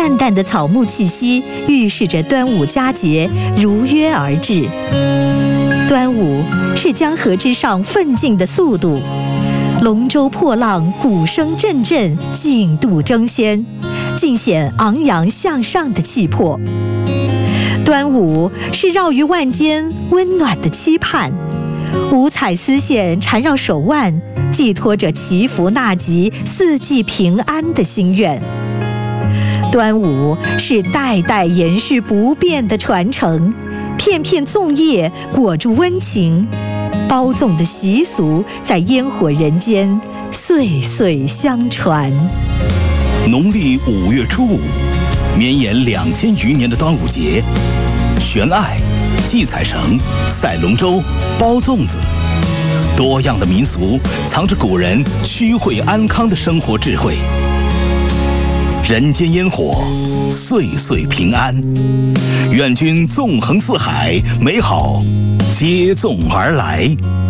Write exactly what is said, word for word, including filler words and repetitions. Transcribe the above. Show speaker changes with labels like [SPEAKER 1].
[SPEAKER 1] 淡淡的草木气息预示着端午佳节如约而至。端午是江河之上奋进的速度，龙舟破浪，鼓声阵阵，竞渡争先，尽显昂扬向上的气魄。端午是绕于万间温暖的期盼，五彩丝线缠绕手腕，寄托着祈福纳吉、四季平安的心愿。端午是代代延续不变的传承，片片粽叶裹住温情，包粽的习俗在烟火人间岁岁相传。
[SPEAKER 2] 农历五月初五，绵延两千余年的端午节，悬艾、系彩绳、赛龙舟、包粽子，多样的民俗藏着古人趋惠安康的生活智慧。人间烟火，岁岁平安，愿君纵横四海，美好接踵而来。